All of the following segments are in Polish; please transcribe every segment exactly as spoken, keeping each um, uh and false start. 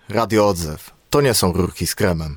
Radio Odzew. To nie są rurki z kremem.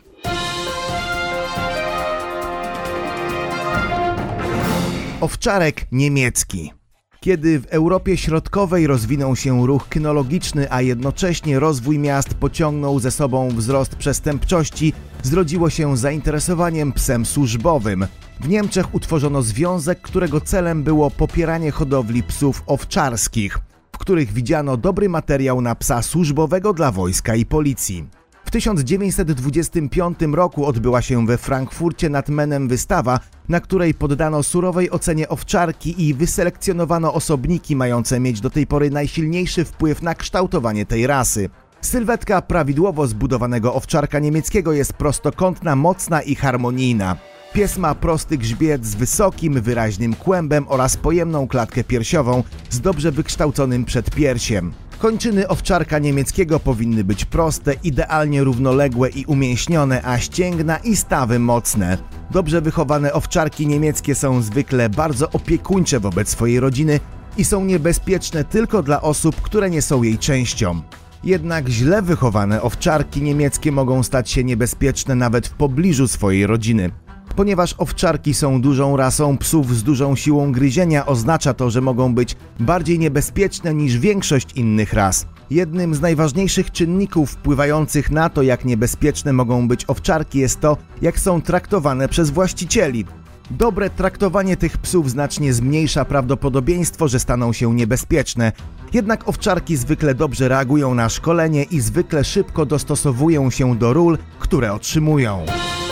Owczarek niemiecki. Kiedy w Europie Środkowej rozwinął się ruch kynologiczny, a jednocześnie rozwój miast pociągnął ze sobą wzrost przestępczości, zrodziło się zainteresowaniem psem służbowym. W Niemczech utworzono związek, którego celem było popieranie hodowli psów owczarskich, w których widziano dobry materiał na psa służbowego dla wojska i policji. W tysiąc dziewięćset dwudziestym piątym roku odbyła się we Frankfurcie nad Menem wystawa, na której poddano surowej ocenie owczarki i wyselekcjonowano osobniki mające mieć do tej pory najsilniejszy wpływ na kształtowanie tej rasy. Sylwetka prawidłowo zbudowanego owczarka niemieckiego jest prostokątna, mocna i harmonijna. Pies ma prosty grzbiet z wysokim, wyraźnym kłębem oraz pojemną klatkę piersiową z dobrze wykształconym przedpiersiem. Kończyny owczarka niemieckiego powinny być proste, idealnie równoległe i umięśnione, a ścięgna i stawy mocne. Dobrze wychowane owczarki niemieckie są zwykle bardzo opiekuńcze wobec swojej rodziny i są niebezpieczne tylko dla osób, które nie są jej częścią. Jednak źle wychowane owczarki niemieckie mogą stać się niebezpieczne nawet w pobliżu swojej rodziny. Ponieważ owczarki są dużą rasą psów z dużą siłą gryzienia, oznacza to, że mogą być bardziej niebezpieczne niż większość innych ras. Jednym z najważniejszych czynników wpływających na to, jak niebezpieczne mogą być owczarki, jest to, jak są traktowane przez właścicieli. Dobre traktowanie tych psów znacznie zmniejsza prawdopodobieństwo, że staną się niebezpieczne. Jednak owczarki zwykle dobrze reagują na szkolenie i zwykle szybko dostosowują się do ról, które otrzymują.